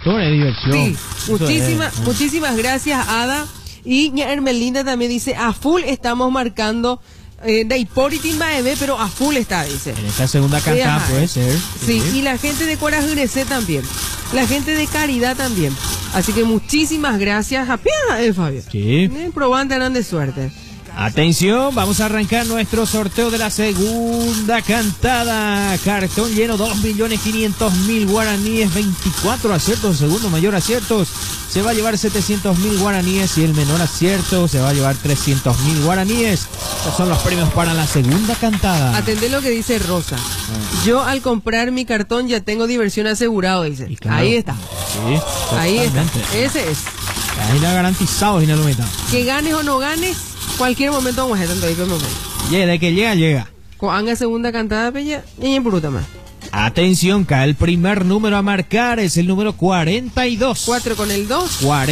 Salvatore, diversión. Sí, Eso muchísimas gracias, Ada. Y ña Hermelinda también dice, a full estamos marcando de Hipólito Maeve, pero a full está, dice. En esta segunda cantada puede ser. Sí, y la gente de Corajurecé también. La gente de Caridad también. Así que muchísimas gracias. Apenas, Fabio. Sí. Probante eran de suerte. Atención, vamos a arrancar nuestro sorteo de la segunda cantada. Cartón lleno, 2.500.000 guaraníes, 24 aciertos, segundo mayor aciertos. Se va a llevar 700.000 guaraníes y el menor acierto se va a llevar 300.000 guaraníes. Estos son los premios para la segunda cantada. Atendé lo que dice Rosa. Yo al comprar mi cartón ya tengo diversión asegurado, dice. Claro, ahí está. Sí, ahí está. Ese es. Ahí está garantizado, Ginalumita. Que ganes o no ganes, cualquier momento vamos a estar ahí por el momento. De que llega. Con segunda cantada, pella, y en bruta más. Atención, cae el primer número a marcar, es el número 42. 4 con el 2.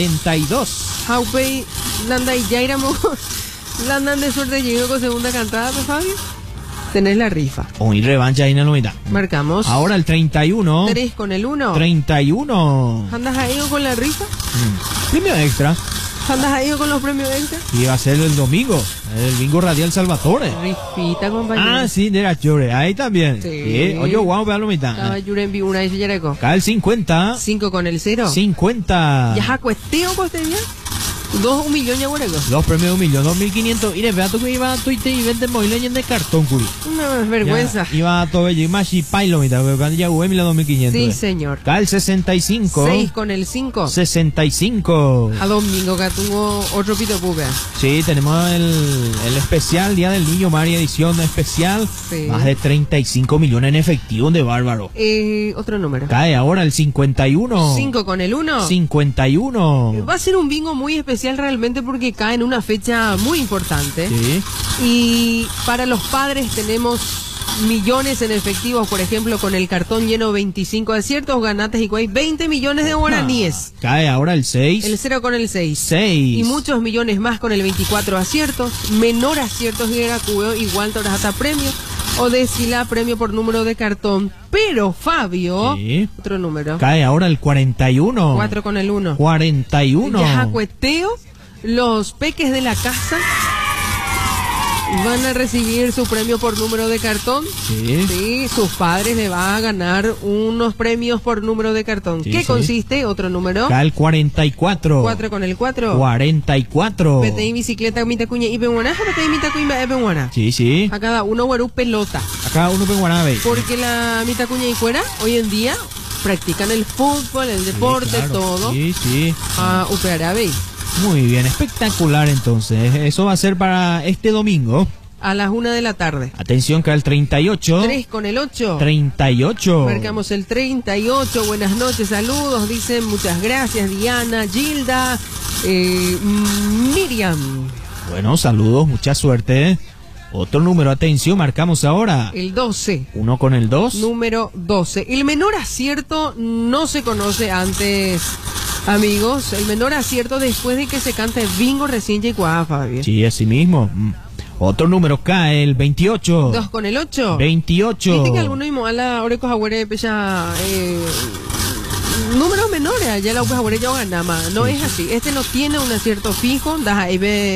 42. Haupei, Landa y Jairamo. Landan de suerte llegó con segunda cantada, pues, Fabio. Tenés la rifa. Hoy revancha ahí en la novedad. Marcamos. Ahora el 31. 3 con el 1. 31. ¿Andas ahí con la rifa? Premio extra. ¿Andas ahí con los premios extra? Y va a ser el domingo. El bingo radial Salvatore. Rifita, compañero. Ah, sí, de la Chure. Ahí también. Sí. Oye, guau, vean la mitad. Estaba Yuren una y Yareco. Cae el 50. 5 con el 0. 50. Ya cuesteo, pues tenía. 2 1.000.000 ya hueco. Dos premios de 1.000.000, 2.500. Y le vea tú que iba a Twitter y vende moileña de cartón, curi. Una vergüenza. Ya, iba a todo y más y pailo, mitad. Ya jugué 2.500. Sí, señor. Cae el 65. 6 con el 5. 65. A domingo que tuvo otro pito pupe. Sí, tenemos el especial Día del Niño, María, edición especial. Sí. Más de 35 millones en efectivo, de bárbaro. Otro número. Cae ahora el 51. 5 con el 1. 51. Va a ser un bingo muy especial realmente porque cae en una fecha muy importante. Sí. Y para los padres tenemos millones en efectivos, por ejemplo, con el cartón lleno 25 aciertos, ganates y cuay, 20 millones de guaraníes. Cae ahora el 6. El 0 con el 6. 6. Y muchos millones más con el 24 aciertos. Menor aciertos y era cubeo igual hasta premio. O decila premio por número de cartón. Pero Fabio, sí. Otro número. Cae ahora el 41. 4 con el 1. 41. Ya cueteo, los peques de la casa van a recibir su premio por número de cartón. Sí. Sí, sus padres le van a ganar unos premios por número de cartón. Sí, ¿Qué sí. consiste? Otro número. Cae el 44. 4 con el 4. 44. Petei bicicleta, mita cuña y penguana, petei mita cuña y penguana. Sí, sí. A cada uno guarú pelota. Acá uno penguanabe. Porque la mita cuña y fuera, hoy en día, practican el fútbol, el deporte, Sí, claro. todo. Sí, sí. A Uperabe. Muy bien, espectacular entonces. Eso va a ser para este domingo. A las 1 de la tarde. Atención, que al 38. 3 con el 8. 38. Marcamos el 38. Buenas noches, saludos. Dicen muchas gracias, Diana, Gilda, Miriam. Bueno, saludos, mucha suerte. Otro número, atención, marcamos ahora. El 12. Uno con el 2. Número 12. El menor acierto no se conoce antes, amigos. El menor acierto después de que se cante bingo recién llegó a Fabio. Sí, así mismo. Otro número cae, el 28. 2 con el 8. 28. Viste que alguno mismo a la oreja agüere pecha números menores, allá la oreja agüere ya gana más. No es así. Este no tiene un acierto fijo. Das ahí ve